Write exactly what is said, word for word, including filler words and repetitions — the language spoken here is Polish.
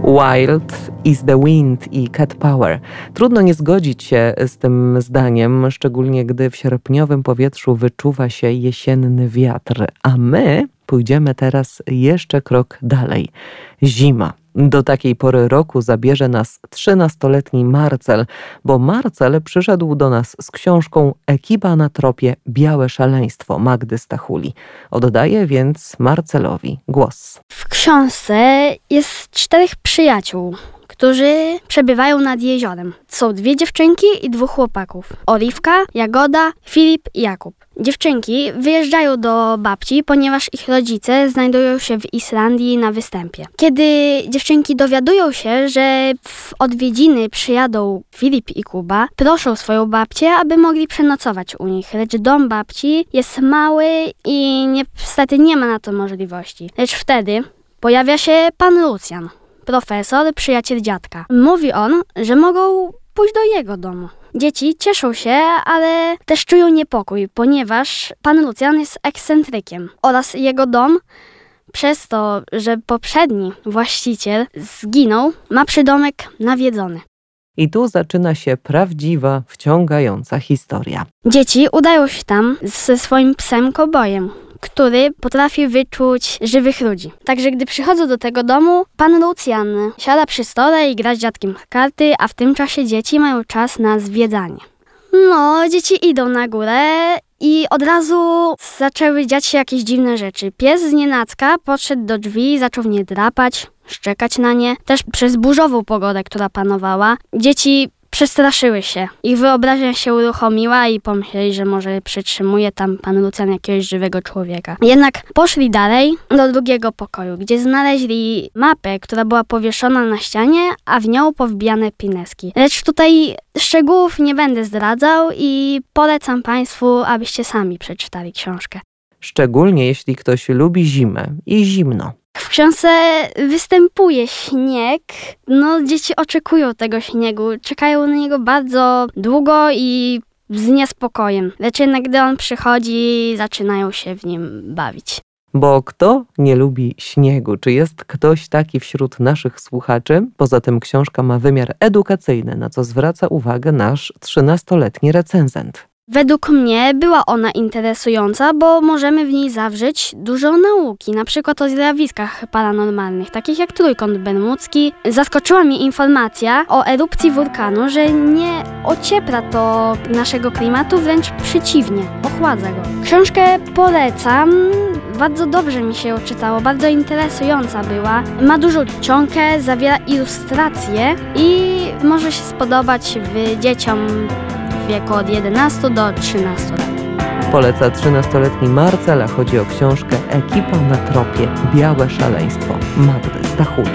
Wild is the wind i Cat Power. Trudno nie zgodzić się z tym zdaniem, szczególnie gdy w sierpniowym powietrzu wyczuwa się jesienny wiatr. A my pójdziemy teraz jeszcze krok dalej. Zima. Do takiej pory roku zabierze nas trzynastoletni Marcel, bo Marcel przyszedł do nas z książką Ekipa na tropie Białe szaleństwo Magdy Stachuli. Oddaję więc Marcelowi głos. W książce jest czterech przyjaciół, którzy przebywają nad jeziorem. Są dwie dziewczynki i dwóch chłopaków. Oliwka, Jagoda, Filip i Jakub. Dziewczynki wyjeżdżają do babci, ponieważ ich rodzice znajdują się w Islandii na występie. Kiedy dziewczynki dowiadują się, że w odwiedziny przyjadą Filip i Kuba, proszą swoją babcię, aby mogli przenocować u nich. Lecz dom babci jest mały i niestety nie ma na to możliwości. Lecz wtedy pojawia się pan Lucjan, profesor, przyjaciel dziadka. Mówi on, że mogą pójść do jego domu. Dzieci cieszą się, ale też czują niepokój, ponieważ pan Lucjan jest ekscentrykiem oraz jego dom, przez to, że poprzedni właściciel zginął, ma przydomek nawiedzony. I tu zaczyna się prawdziwa, wciągająca historia. Dzieci udają się tam ze swoim psem Kobojem, który potrafi wyczuć żywych ludzi. Także gdy przychodzą do tego domu, pan Lucjan siada przy stole i gra z dziadkiem w karty, a w tym czasie dzieci mają czas na zwiedzanie. No, dzieci idą na górę i od razu zaczęły dziać się jakieś dziwne rzeczy. Pies znienacka podszedł do drzwi i zaczął w nie drapać, szczekać na nie. Też przez burzową pogodę, która panowała, dzieci przestraszyły się. Ich wyobraźnia się uruchomiła i pomyśleli, że może przytrzymuje tam pan Lucjan jakiegoś żywego człowieka. Jednak poszli dalej do drugiego pokoju, gdzie znaleźli mapę, która była powieszona na ścianie, a w nią powbijane pineski. Lecz tutaj szczegółów nie będę zdradzał i polecam Państwu, abyście sami przeczytali książkę. Szczególnie jeśli ktoś lubi zimę i zimno. W książce występuje śnieg, no dzieci oczekują tego śniegu, czekają na niego bardzo długo i z niespokojem, lecz jednak gdy on przychodzi, zaczynają się w nim bawić. Bo kto nie lubi śniegu? Czy jest ktoś taki wśród naszych słuchaczy? Poza tym książka ma wymiar edukacyjny, na co zwraca uwagę nasz trzynastoletni recenzent. Według mnie była ona interesująca, bo możemy w niej zawrzeć dużo nauki, na przykład o zjawiskach paranormalnych, takich jak Trójkąt Bermudzki. Zaskoczyła mnie informacja o erupcji wulkanu, że nie ociepla to naszego klimatu, wręcz przeciwnie, ochładza go. Książkę polecam, bardzo dobrze mi się ją czytało, bardzo interesująca była. Ma dużą czcionkę, zawiera ilustracje i może się spodobać w dzieciom w wieku od jedenastu do trzynastu lat. Poleca trzynastoletni Marcel, a chodzi o książkę Ekipa na tropie Białe szaleństwo Magdy Stachuli.